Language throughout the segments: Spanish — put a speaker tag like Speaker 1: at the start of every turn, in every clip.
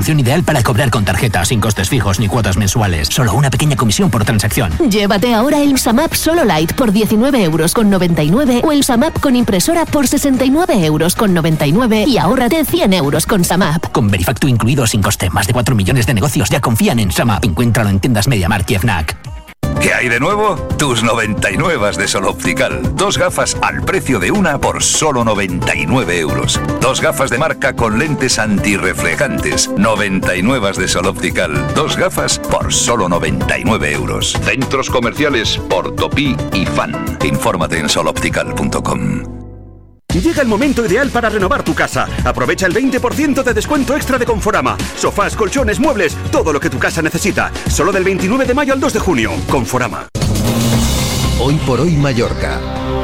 Speaker 1: Ideal para cobrar con tarjeta, sin costes fijos ni cuotas mensuales. Solo una pequeña comisión por transacción.
Speaker 2: Llévate ahora el Samap Solo Light por 19,99 € o el Samap con impresora por 69,99 € y ahórrate 100 € con Samap.
Speaker 1: Con Verifactu incluido sin coste. Más de 4 millones de negocios ya confían en Samap. Encuéntralo en tiendas MediaMarkt y Fnac.
Speaker 3: ¿Qué hay de nuevo? Tus 99 de Sol Optical. 2 gafas al precio de una por solo 99 €. 2 gafas de marca con lentes antirreflejantes. 99 de Sol Optical. 2 gafas por solo 99 €. Centros comerciales Portopí y Fan. Infórmate en soloptical.com.
Speaker 4: Llega el momento ideal para renovar tu casa. Aprovecha el 20% de descuento extra de Conforama. Sofás, colchones, muebles, todo lo que tu casa necesita. Solo del 29 de mayo al 2 de junio. Conforama.
Speaker 5: Hoy por hoy Mallorca.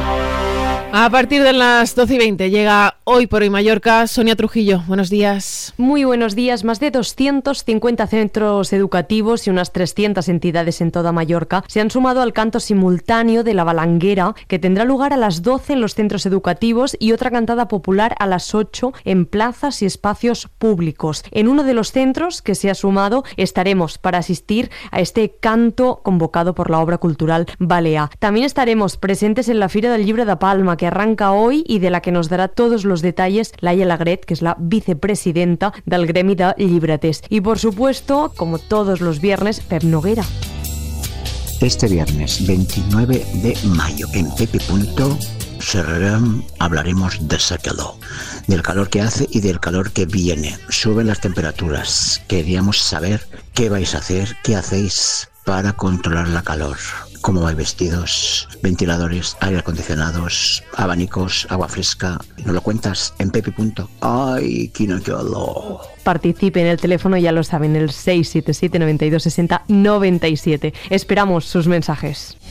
Speaker 6: A partir de las 12:20 llega Hoy por Hoy Mallorca. Sonia Trujillo, buenos días.
Speaker 7: Muy buenos días. Más de 250 centros educativos y unas 300 entidades en toda Mallorca se han sumado al canto simultáneo de la Balanguera, que tendrá lugar a las 12 en los centros educativos y otra cantada popular a las 8 en plazas y espacios públicos. En uno de los centros que se ha sumado estaremos para asistir a este canto convocado por la obra cultural Balear. También estaremos presentes en la Fira del Llibre de Palma, que arranca hoy y de la que nos dará todos los detalles Laia Lagret, que es la vicepresidenta del gremi de llibreters. Y por supuesto, como todos los viernes, Pep Noguera.
Speaker 8: Este viernes 29 de mayo en Pepe Punto hablaremos de ese calor, del calor que hace y del calor que viene. Suben las temperaturas. Queríamos saber qué vais a hacer, qué hacéis para controlar la calor. ¿Cómo vais vestidos? Ventiladores, aire acondicionados, abanicos, agua fresca. ¿Nos lo cuentas en Pepe Punto? ¡Ay, quina que olor!
Speaker 7: Participe en el teléfono, ya lo saben, el 677 92 60 97. Esperamos sus mensajes.